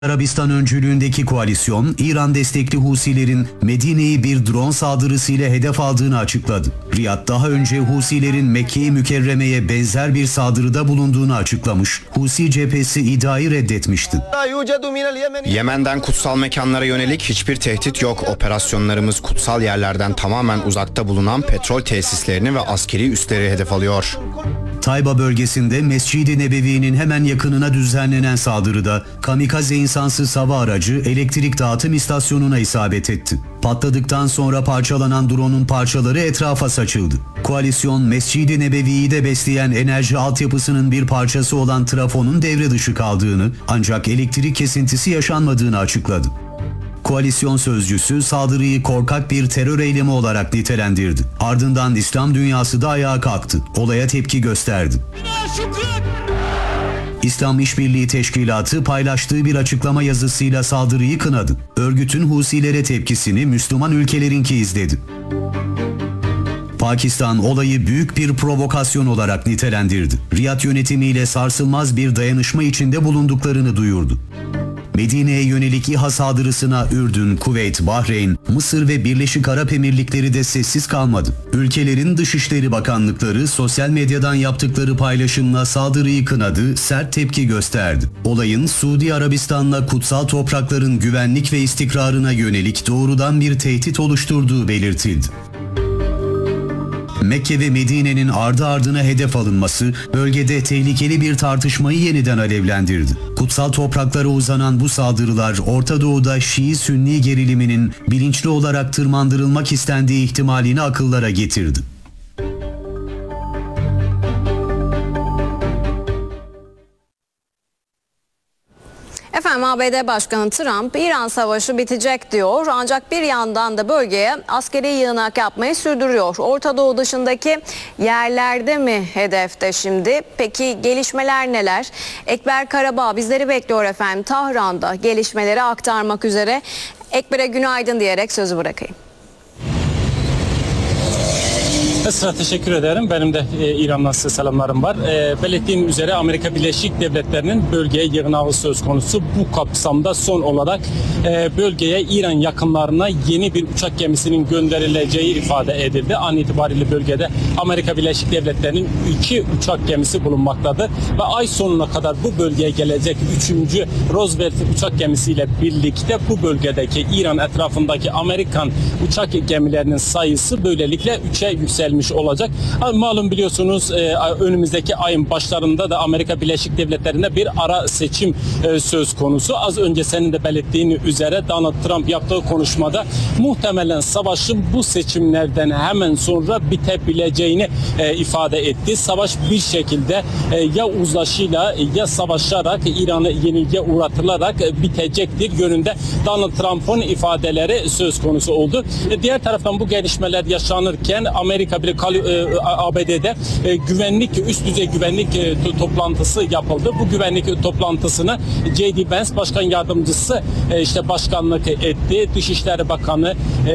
Arabistan öncülüğündeki koalisyon, İran destekli Husilerin Medine'yi bir drone saldırısıyla hedef aldığını açıkladı. Riyad daha önce Husilerin Mekke-i Mükerreme'ye benzer bir saldırıda bulunduğunu açıklamış, Husi cephesi iddiayı reddetmişti. Yemen'den kutsal mekanlara yönelik hiçbir tehdit yok. Operasyonlarımız kutsal yerlerden tamamen uzakta bulunan petrol tesislerini ve askeri üsleri hedef alıyor. Tayba bölgesinde Mescid-i Nebevi'nin hemen yakınına düzenlenen saldırıda kamikaze insansız hava aracı elektrik dağıtım istasyonuna isabet etti. Patladıktan sonra parçalanan drone'un parçaları etrafa saçıldı. Koalisyon, Mescid-i Nebevi'yi de besleyen enerji altyapısının bir parçası olan trafonun devre dışı kaldığını, ancak elektrik kesintisi yaşanmadığını açıkladı. Koalisyon sözcüsü saldırıyı korkak bir terör eylemi olarak nitelendirdi. Ardından İslam dünyası da ayağa kalktı. Olaya tepki gösterdi. İslam İşbirliği Teşkilatı paylaştığı bir açıklama yazısıyla saldırıyı kınadı. Örgütün Husilere tepkisini Müslüman ülkelerinki izledi. Pakistan olayı büyük bir provokasyon olarak nitelendirdi. Riyad yönetimiyle sarsılmaz bir dayanışma içinde bulunduklarını duyurdu. Medine'ye yönelik İHA saldırısına Ürdün, Kuveyt, Bahreyn, Mısır ve Birleşik Arap Emirlikleri de sessiz kalmadı. Ülkelerin Dışişleri Bakanlıkları sosyal medyadan yaptıkları paylaşımla saldırıyı kınadı, sert tepki gösterdi. Olayın Suudi Arabistan'la kutsal toprakların güvenlik ve istikrarına yönelik doğrudan bir tehdit oluşturduğu belirtildi. Mekke ve Medine'nin ardı ardına hedef alınması bölgede tehlikeli bir tartışmayı yeniden alevlendirdi. Kutsal topraklara uzanan bu saldırılar Orta Doğu'da Şii-Sünni geriliminin bilinçli olarak tırmandırılmak istendiği ihtimalini akıllara getirdi. Efendim, ABD Başkanı Trump, İran savaşı bitecek diyor, ancak bir yandan da bölgeye askeri yığınak yapmayı sürdürüyor. Orta Doğu dışındaki yerlerde mi hedefte şimdi? Peki gelişmeler neler? Ekber Karabağ bizleri bekliyor efendim Tahran'da, gelişmeleri aktarmak üzere. Ekber'e günaydın diyerek sözü bırakayım. Esra, teşekkür ederim. Benim de İran'dan size selamlarım var. Belirttiğim üzere Amerika Birleşik Devletleri'nin bölgeye yığınağı söz konusu. Bu kapsamda son olarak bölgeye İran yakınlarına yeni bir uçak gemisinin gönderileceği ifade edildi. An itibariyle bölgede Amerika Birleşik Devletleri'nin 2 uçak gemisi bulunmaktadır. Ve ay sonuna kadar bu bölgeye gelecek 3. Roosevelt uçak gemisiyle birlikte bu bölgedeki İran etrafındaki Amerikan uçak gemilerinin sayısı böylelikle 3'e yükselmiş olacak. Malum biliyorsunuz önümüzdeki ayın başlarında da Amerika Birleşik Devletleri'nde bir ara seçim söz konusu. Az önce senin de belirttiğin üzere Donald Trump yaptığı konuşmada muhtemelen savaşın bu seçimlerden hemen sonra bitebileceğini ifade etti. Savaş bir şekilde ya uzlaşıyla ya savaşarak İran'ı yenilgiye uğratılarak bitecektir yönünde Donald Trump'ın ifadeleri söz konusu oldu. Diğer taraftan bu gelişmeler yaşanırken Amerika ABD'de üst düzey güvenlik toplantısı yapıldı. Bu güvenlik toplantısına J.D. Vance Başkan Yardımcısı başkanlık etti. Dışişleri Bakanı,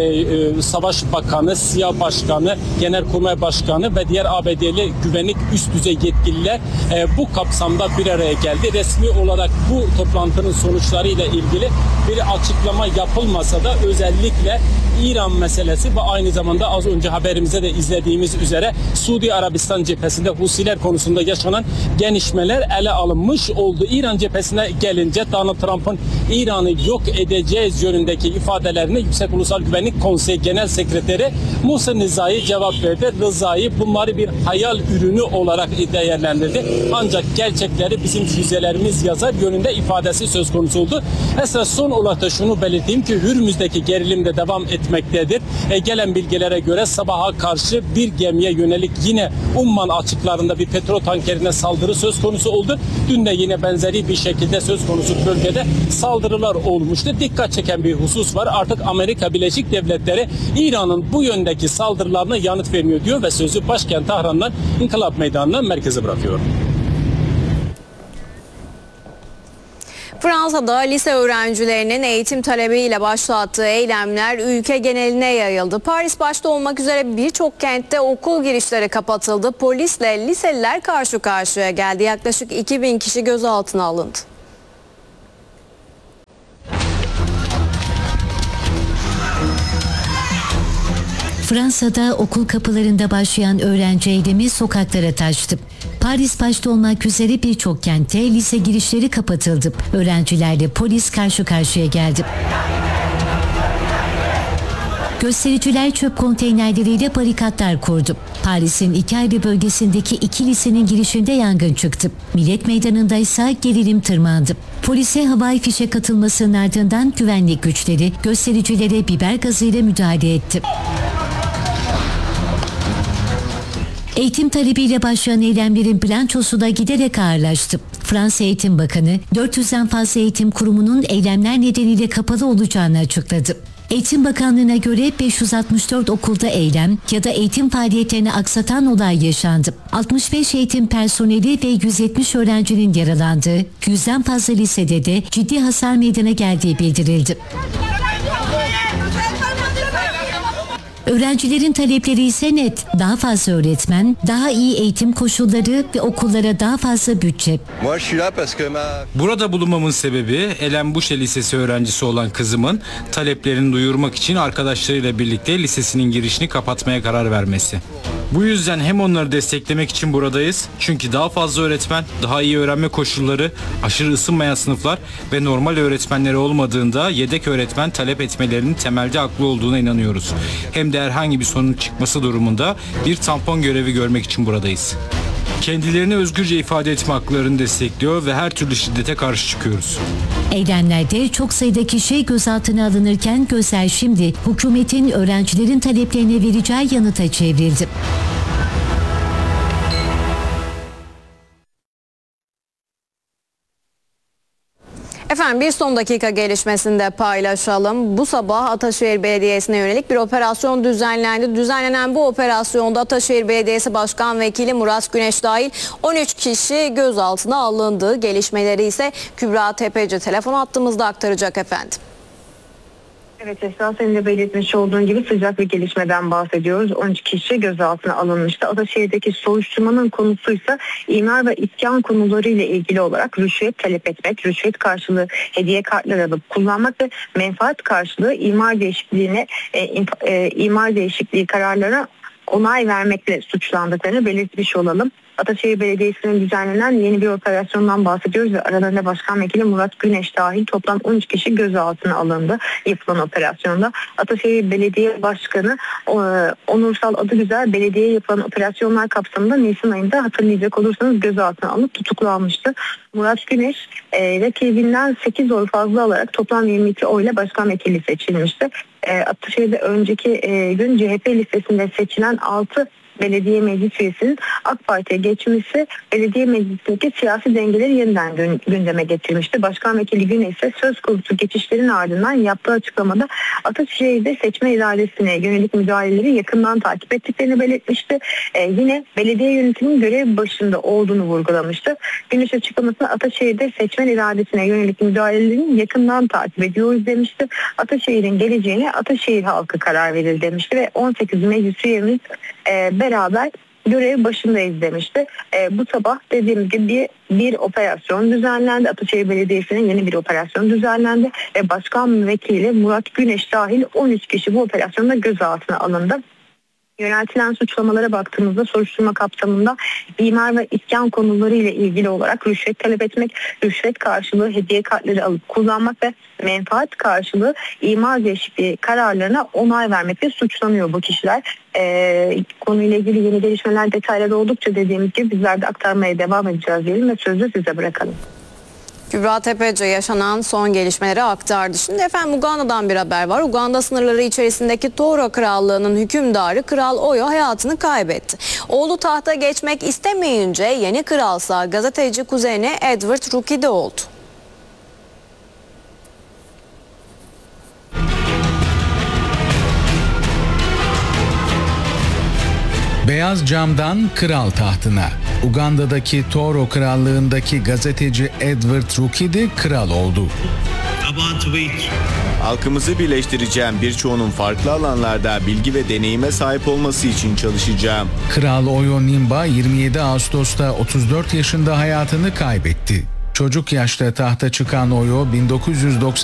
Savaş Bakanı, SİHA Başkanı, Genelkurmay Başkanı ve diğer ABD'li güvenlik üst düzey yetkililer bu kapsamda bir araya geldi. Resmi olarak bu toplantının sonuçlarıyla ilgili bir açıklama yapılmasa da özellikle İran meselesi ve aynı zamanda az önce haberimize de izlediğimiz üzere Suudi Arabistan cephesinde Husiler konusunda yaşanan gelişmeler ele alınmış oldu. İran cephesine gelince Donald Trump'ın İran'ı yok edeceğiz yönündeki ifadelerine Yüksek Ulusal Güvenlik Konseyi Genel Sekreteri Musa Nizai cevap verdi. Rıza'yı bunları bir hayal ürünü olarak değerlendirdi. Ancak gerçekleri bizim füzelerimiz yazar yönünde ifadesi söz konusu oldu. Esra, son olarak da şunu belirteyim ki Hürmüz'deki gerilim de devam etmektedir. Gelen bilgilere göre sabaha karşı bir gemiye yönelik yine Umman açıklarında bir petrol tankerine saldırı söz konusu oldu. Dün de yine benzeri bir şekilde söz konusu bölgede saldırılar olmuştu. Dikkat çeken bir husus var. Artık Amerika Birleşik Devletleri İran'ın bu yöndeki saldırılarına yanıt vermiyor diyor ve sözü başkent Tahran'dan İnkılap Meydanı'na merkeze bırakıyor. Fransa'da lise öğrencilerinin eğitim talebiyle başlattığı eylemler ülke geneline yayıldı. Paris başta olmak üzere birçok kentte okul girişleri kapatıldı. Polisle liseliler karşı karşıya geldi. Yaklaşık 2000 kişi gözaltına alındı. Fransa'da okul kapılarında başlayan öğrenci eylemi sokaklara taştı. Paris başta olmak üzere birçok kentte lise girişleri kapatıldı. Öğrencilerle polis karşı karşıya geldi. Göstericiler çöp konteynerleriyle barikatlar kurdu. Paris'in iki ayrı bölgesindeki iki lisenin girişinde yangın çıktı. Millet Meydanı'nda ise gerilim tırmandı. Polise havai fişek atılmasının ardından güvenlik güçleri göstericilere biber gazıyla müdahale etti. Eğitim talebiyle başlayan eylemlerin bilançosu da giderek ağırlaştı. Fransa Eğitim Bakanı 400'den fazla eğitim kurumunun eylemler nedeniyle kapalı olacağını açıkladı. Eğitim Bakanlığı'na göre 564 okulda eylem ya da eğitim faaliyetlerini aksatan olay yaşandı. 65 eğitim personeli ve 170 öğrencinin yaralandığı, 100'den fazla lisede de ciddi hasar meydana geldiği bildirildi. Öğrencilerin talepleri ise net. Daha fazla öğretmen, daha iyi eğitim koşulları ve okullara daha fazla bütçe. Burada bulunmamın sebebi Elenbuşe Lisesi öğrencisi olan kızımın taleplerini duyurmak için arkadaşlarıyla birlikte lisesinin girişini kapatmaya karar vermesi. Bu yüzden hem onları desteklemek için buradayız. Çünkü daha fazla öğretmen, daha iyi öğrenme koşulları, aşırı ısınmayan sınıflar ve normal öğretmenleri olmadığında yedek öğretmen talep etmelerinin temelde haklı olduğuna inanıyoruz. Hem de herhangi bir sorun çıkması durumunda bir tampon görevi görmek için buradayız. Kendilerini özgürce ifade etme haklarını destekliyor ve her türlü şiddete karşı çıkıyoruz. Eylemlerde çok sayıda kişi gözaltına alınırken gözler şimdi hükümetin öğrencilerin taleplerine vereceği yanıta çevrildi. Efendim bir son dakika gelişmesinde paylaşalım. Bu sabah Ataşehir Belediyesi'ne yönelik bir operasyon düzenlendi. Düzenlenen bu operasyonda Ataşehir Belediyesi Başkan Vekili Murat Güneş dahil 13 kişi gözaltına alındı. Gelişmeleri ise Kübra Tepeci telefon hattımızda aktaracak efendim. Evet Esra, senin de belirtmiş olduğun gibi sıcak bir gelişmeden bahsediyoruz. 13 kişi gözaltına alınmıştı. Ataşehir'deki soruşturmanın konusuysa imar ve iskan konuları ile ilgili olarak rüşvet talep etmek, rüşvet karşılığı hediye kartları alıp kullanmak ve menfaat karşılığı imar değişikliği kararlarına onay vermekle suçlandıklarını belirtmiş olalım. Ataşehir Belediyesi'nin düzenlenen yeni bir operasyondan bahsediyoruz ve aralarında Başkan Vekili Murat Güneş dahil toplam 13 kişi gözaltına alındı yapılan operasyonda. Ataşehir Belediye Başkanı Onursal Adıgüzel belediye yapılan operasyonlar kapsamında Nisan ayında hatırlayacak olursanız gözaltına alınıp tutuklanmıştı. Murat Güneş rakibinden 8 oy fazla alarak toplam 22 oyla başkan vekili seçilmişti. Ataşehir'de önceki gün CHP listesinde seçilen 6 belediye meclis üyesinin AK Parti'ye geçmesi belediye meclisindeki siyasi dengeleri yeniden gündeme getirmişti. Başkan Vekili Güneş ise söz konusu geçişlerin ardından yaptığı açıklamada Ataşehir'de seçme iradesine yönelik müdahaleleri yakından takip ettiklerini belirtmişti. Yine belediye yönetiminin görev başında olduğunu vurgulamıştı. Güneş açıklamasında Ataşehir'de seçmen iradesine yönelik müdahalelerini yakından takip ediyoruz demişti. Ataşehir'in geleceğine Ataşehir halkı karar verir demişti ve 18 meclis üyemiz beraber görev başındayız demişti. Bu sabah dediğim gibi bir operasyon düzenlendi. Ataşehir Belediyesi'nin yeni bir operasyon düzenlendi ve Başkan Vekili Murat Güneş dahil 13 kişi bu operasyonda gözaltına alındı. Yöneltilen suçlamalara baktığımızda soruşturma kapsamında imar ve iskan konuları ile ilgili olarak rüşvet talep etmek, rüşvet karşılığı hediye kartları alıp kullanmak ve menfaat karşılığı imar değişikliği kararlarına onay vermekle suçlanıyor bu kişiler. Konuyla ilgili yeni gelişmeler, detaylar oldukça dediğimiz gibi bizler de aktarmaya devam edeceğiz diyelim ve sözü size bırakalım. Kübra Tepeci yaşanan son gelişmeleri aktardı. Şimdi efendim Uganda'dan bir haber var. Uganda sınırları içerisindeki Toro Krallığı'nın hükümdarı Kral Oyo hayatını kaybetti. Oğlu tahta geçmek istemeyince yeni kralsa gazeteci kuzeni Edward Rukidi oldu. Beyaz camdan kral tahtına. Uganda'daki Toro Krallığındaki gazeteci Edward Rukidi kral oldu. Halkımızı birleştireceğim, birçoğunun farklı alanlarda bilgi ve deneyime sahip olması için çalışacağım. Kral Oyo Nimba 27 Ağustos'ta 34 yaşında hayatını kaybetti. Çocuk yaşta tahta çıkan Oyo 1990